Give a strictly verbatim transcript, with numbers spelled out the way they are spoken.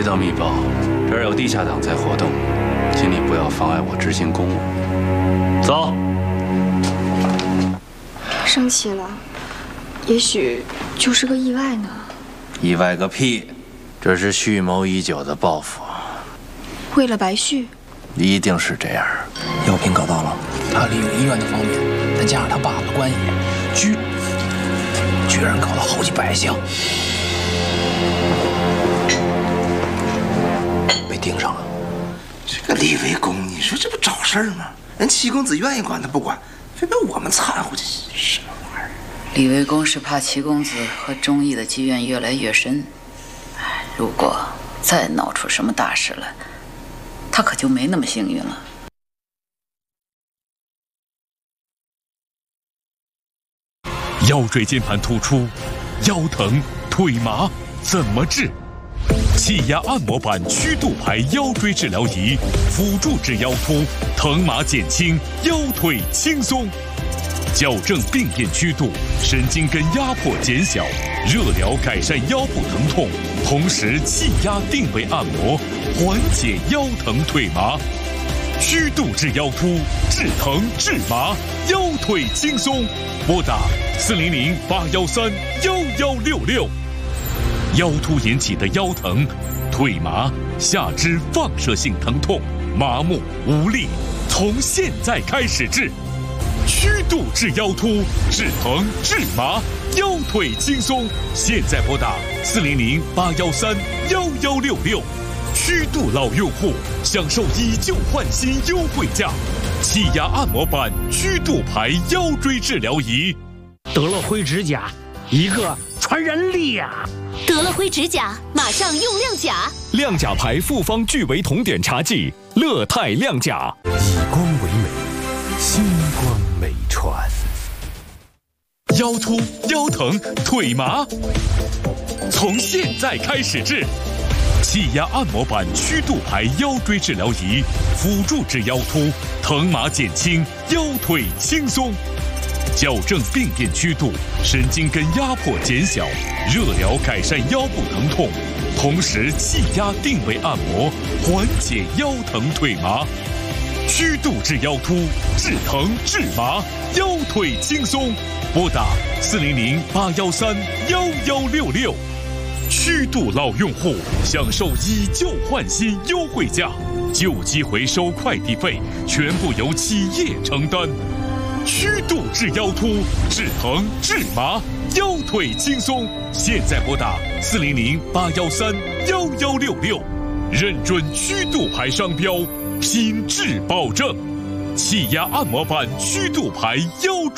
到密报，这儿有地下党在活动，请你不要妨碍我执行公务。走。 生气了，也许就是个意外呢。 意外个屁！这是蓄谋已久的报复。 为了白旭， 一定是这样。 药品搞到了，他利用医院的方便，再加上他爸爸的关系，居居然搞了好几百项，被盯上了。 这个李维公，你说这不找事儿吗？人七公子愿意管他不管，非被我们掺和，这什么玩意儿？ 李维公是怕七公子和忠义的积怨越来越深，如果再闹出什么大事来，他可就没那么幸运了。 腰椎间盘突出，腰疼、腿麻怎么治？气压按摩板曲度排腰椎治疗仪，辅助治腰突，疼麻减轻，腰腿轻松。矫正病变曲度，神经根压迫减小，热疗改善腰部疼痛，同时气压定位按摩，缓解腰疼腿麻。曲度治腰突，治疼治麻，腰腿轻松。拨打四零零八幺三幺幺六六。腰突引起的腰疼、腿麻、下肢放射性疼痛、麻木无力，从现在开始治。曲度治腰突，治疼治麻，腰腿轻松。现在拨打四零零八幺三幺幺六六。曲度老用户享受以旧换新优惠价，气压按摩板曲度排腰椎治疗仪。 得了灰指甲，一个传染力呀、啊！ 得了灰指甲，马上用亮甲。 亮甲牌复方聚维酮碘茶剂，乐泰亮甲， 以光为美，星光美传。 腰突、腰疼、腿麻，从现在开始治。气压按摩板曲度排腰椎治疗仪，辅助治腰突，疼麻减轻，腰腿轻松。矫正病变曲度，神经根压迫减小，热疗改善腰部疼痛，同时气压定位按摩，缓解腰疼腿麻。曲度治腰突，治疼治麻，腰腿轻松。拨打四零零八幺三幺幺六六。曲度老用户享受以旧换新优惠价，旧机回收快递费全部由企业承担。曲度治腰突，治疼治麻，腰腿轻松。现在拨打四零零八幺三幺幺六六，认准曲度牌商标，品质保证。气压按摩板曲度牌腰。